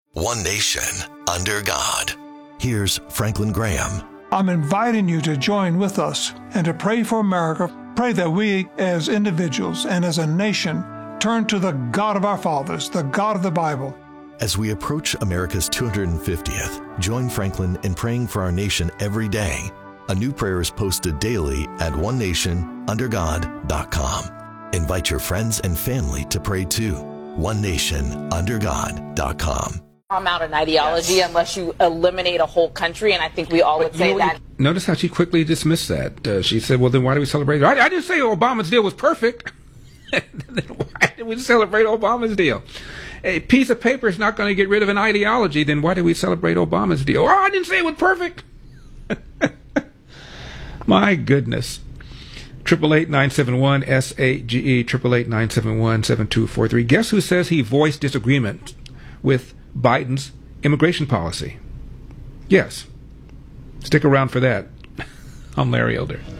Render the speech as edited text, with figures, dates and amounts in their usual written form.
One nation, under God. Here's Franklin Graham. I'm inviting you to join with us and to pray for America. Pray that we as individuals and as a nation turn to the God of our fathers, the God of the Bible. As we approach America's 250th, join Franklin in praying for our nation every day. A new prayer is posted daily at onenationundergod.com. Invite your friends and family to pray too. onenationundergod.com. Out an ideology unless you eliminate a whole country, and I think we all would say that. Notice how she quickly dismissed that. She said, well, then why do we celebrate? I didn't say Obama's deal was perfect. Then why did we celebrate Obama's deal? A piece of paper is not going to get rid of an ideology, then why do we celebrate Obama's deal? Oh, I didn't say it was perfect. My goodness. 888-971-SAGE, 888-971-7243. Guess who says he voiced disagreement with Biden's immigration policy? Yes. Stick around for that. I'm Larry Elder.